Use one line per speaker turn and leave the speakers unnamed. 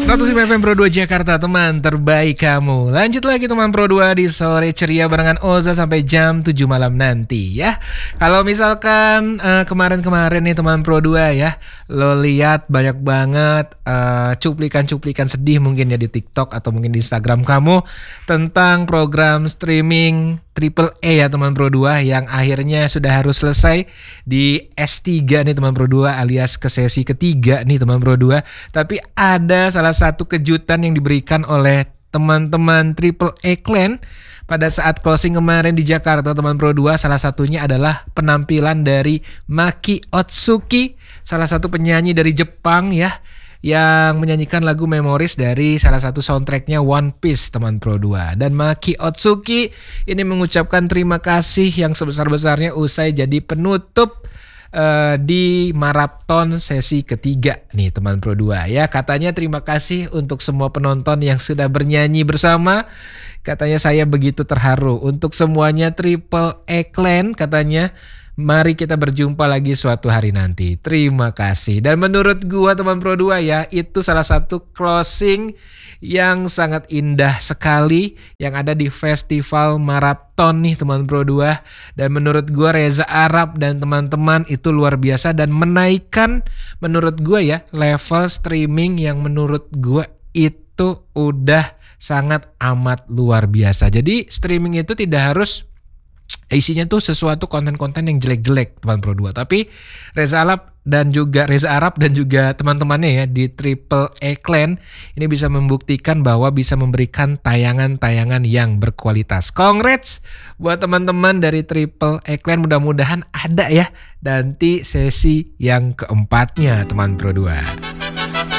105 FM Pro 2 Jakarta, teman terbaik kamu. Lanjut lagi teman Pro 2 di sore ceria barengan Oza sampai jam 7 malam nanti ya. Kalau misalkan kemarin-kemarin nih teman Pro 2 ya, lo lihat banyak banget cuplikan-cuplikan sedih mungkin ya di TikTok atau mungkin di Instagram kamu tentang program streaming AAA ya teman Pro 2 yang akhirnya sudah harus selesai di S3 nih teman Pro 2 alias ke sesi ketiga nih teman Pro 2. Tapi ada salah satu kejutan yang diberikan oleh teman-teman AAA Clan pada saat closing kemarin di Jakarta teman Pro 2. Salah satunya adalah penampilan dari Maki Otsuki, salah satu penyanyi dari Jepang ya, yang menyanyikan lagu Memories dari salah satu soundtracknya One Piece teman Pro 2. Dan Maki Otsuki ini mengucapkan terima kasih yang sebesar-besarnya usai jadi penutup di maraton sesi ketiga nih teman Pro 2 ya. Katanya terima kasih untuk semua penonton yang sudah bernyanyi bersama. Katanya saya begitu terharu. Untuk semuanya AAA Clan katanya, mari kita berjumpa lagi suatu hari nanti. Terima kasih. Dan menurut gua teman Pro 2 ya, itu salah satu closing yang sangat indah sekali yang ada di festival maraton nih teman Pro 2. Dan menurut gua Reza Arab dan teman-teman itu luar biasa dan menaikkan menurut gua ya level streaming yang menurut gua itu udah sangat amat luar biasa. Jadi streaming itu tidak harus isinya tuh sesuatu konten-konten yang jelek-jelek teman Pro 2. Tapi Reza Arab dan juga teman-temannya ya di AAA Clan ini bisa membuktikan bahwa bisa memberikan tayangan-tayangan yang berkualitas. Congrats buat teman-teman dari AAA Clan, mudah-mudahan ada ya nanti sesi yang keempatnya teman Pro 2.